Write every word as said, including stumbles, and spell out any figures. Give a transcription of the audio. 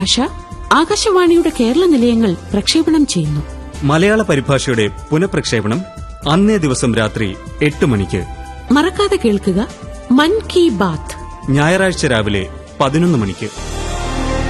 ഭാഷ ആകാശവാണിയുടെ കേരള നിലയങ്ങൾ പ്രക്ഷേപണം ചെയ്യുന്നു. മലയാള പരിഭാഷയുടെ പുനഃപ്രക്ഷേപണം അന്നേ ദിവസം രാത്രി എട്ട് മണിക്ക്. മറക്കാതെ കേൾക്കുക മൻ കി ബാത്ത്, ഞായറാഴ്ച രാവിലെ പതിനൊന്ന് മണിക്ക്.